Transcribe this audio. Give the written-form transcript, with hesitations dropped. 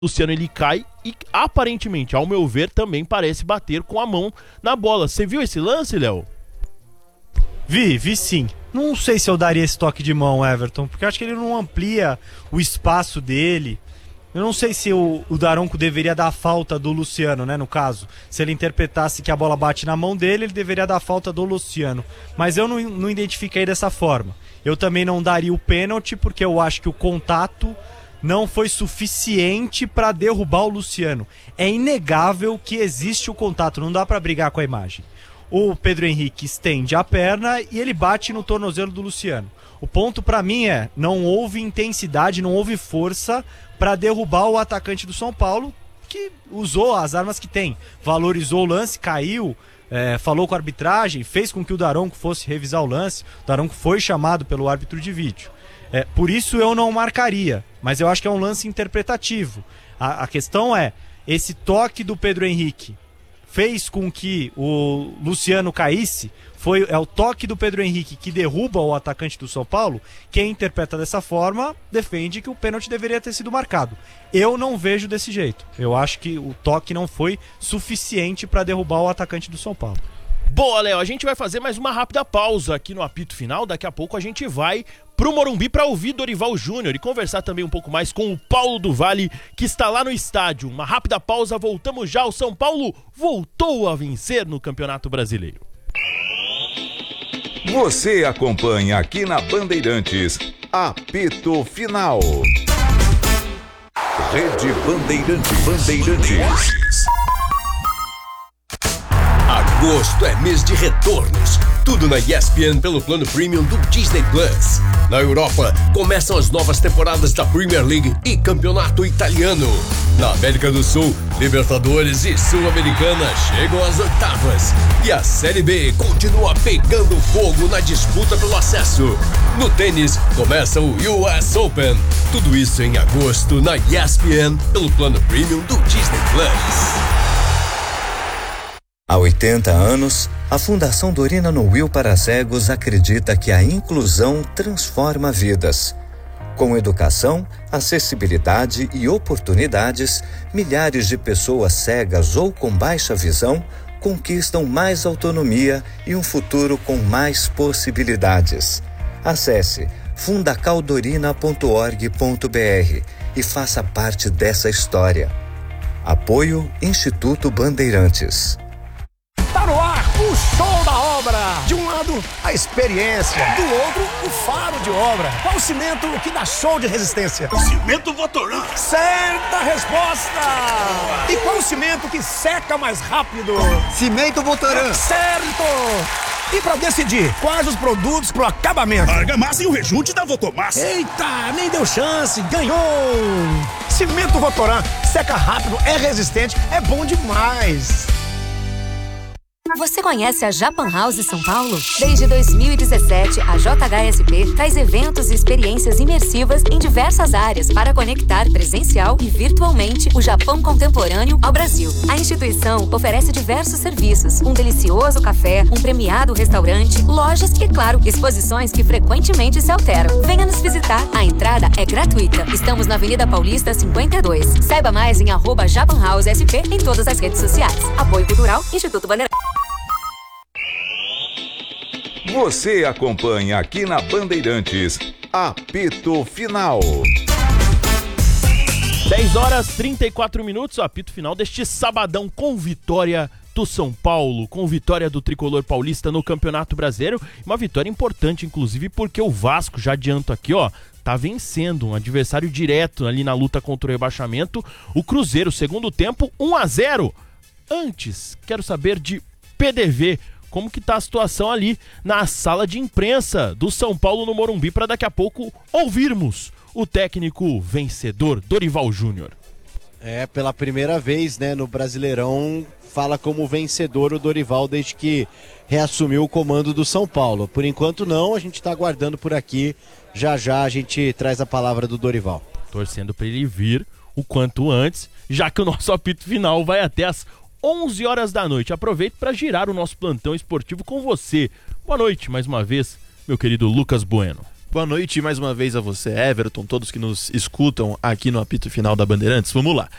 Luciano ele cai e aparentemente, ao meu ver, também parece bater com a mão na bola. Você viu esse lance, Léo? Vi sim. Não sei se eu daria esse toque de mão, Everton, porque eu acho que ele não amplia o espaço dele. Eu não sei se o Daronco deveria dar a falta do Luciano, né, no caso. Se ele interpretasse que a bola bate na mão dele, ele deveria dar a falta do Luciano. Mas eu não identifiquei dessa forma. Eu também não daria o pênalti, porque eu acho que o contato não foi suficiente para derrubar o Luciano. É inegável que existe o contato, não dá para brigar com a imagem. O Pedro Henrique estende a perna e ele bate no tornozelo do Luciano. O ponto para mim não houve intensidade, não houve força para derrubar o atacante do São Paulo, que usou as armas que tem, valorizou o lance, caiu, falou com a arbitragem, fez com que o Daronco fosse revisar o lance. O Daronco foi chamado pelo árbitro de vídeo. Por isso eu não marcaria, mas eu acho que é um lance interpretativo. A questão esse toque do Pedro Henrique fez com que o Luciano caísse, é o toque do Pedro Henrique que derruba o atacante do São Paulo. Quem interpreta dessa forma defende que o pênalti deveria ter sido marcado. Eu não vejo desse jeito. Eu acho que o toque não foi suficiente para derrubar o atacante do São Paulo. Boa, Léo, a gente vai fazer mais uma rápida pausa aqui no apito final. Daqui a pouco a gente vai pro Morumbi para ouvir Dorival Júnior e conversar também um pouco mais com o Paulo do Vale, que está lá no estádio. Uma rápida pausa, voltamos já. O São Paulo voltou a vencer no Campeonato Brasileiro. Você acompanha aqui na Bandeirantes, apito final. Rede Bandeirantes. Agosto é mês de retornos. Tudo na ESPN pelo plano premium do Disney Plus. Na Europa, começam as novas temporadas da Premier League e Campeonato Italiano. Na América do Sul, Libertadores e Sul-Americana chegam às oitavas. E a Série B continua pegando fogo na disputa pelo acesso. No tênis, começa o US Open. Tudo isso em agosto na ESPN pelo plano premium do Disney Plus. Há 80 anos, a Fundação Dorina no Will para Cegos acredita que a inclusão transforma vidas. Com educação, acessibilidade e oportunidades, milhares de pessoas cegas ou com baixa visão conquistam mais autonomia e um futuro com mais possibilidades. Acesse fundacaldorina.org.br e faça parte dessa história. Apoio Instituto Bandeirantes. Tá no ar o show da obra. De um lado, a experiência. Do outro, o faro de obra. Qual o cimento que dá show de resistência? Cimento Votoran. Certa resposta. E qual o cimento que seca mais rápido? Cimento Votoran. Certo. E pra decidir quais os produtos pro acabamento? Argamassa e o rejunte da Votomassa. Eita, nem deu chance. Ganhou. Cimento Votoran. Seca rápido, é resistente, é bom demais. Você conhece a Japan House São Paulo? Desde 2017, a JHSP traz eventos e experiências imersivas em diversas áreas para conectar presencial e virtualmente o Japão contemporâneo ao Brasil. A instituição oferece diversos serviços, um delicioso café, um premiado restaurante, lojas e, claro, exposições que frequentemente se alteram. Venha nos visitar. A entrada é gratuita. Estamos na Avenida Paulista 52. Saiba mais em @JapanHouseSP em todas as redes sociais. Apoio Cultural, Instituto Bandeirantes. Você acompanha aqui na Bandeirantes, apito final. 10h34, o apito final deste sabadão com vitória do São Paulo, com vitória do tricolor paulista no Campeonato Brasileiro. Uma vitória importante, inclusive, porque o Vasco, já adianto aqui, tá vencendo um adversário direto ali na luta contra o rebaixamento. O Cruzeiro, segundo tempo, 1-0. Antes, quero saber de PDV. Como que tá a situação ali na sala de imprensa do São Paulo no Morumbi, para daqui a pouco ouvirmos o técnico vencedor, Dorival Júnior. Pela primeira vez, no Brasileirão, fala como vencedor o Dorival desde que reassumiu o comando do São Paulo. Por enquanto não, a gente tá aguardando por aqui. Já já a gente traz a palavra do Dorival. Torcendo para ele vir o quanto antes, já que o nosso apito final vai até as 11 horas da noite. Aproveito para girar o nosso plantão esportivo com você. Boa noite, mais uma vez, meu querido Lucas Bueno. Boa noite mais uma vez a você, Everton, todos que nos escutam aqui no apito final da Bandeirantes. Vamos lá.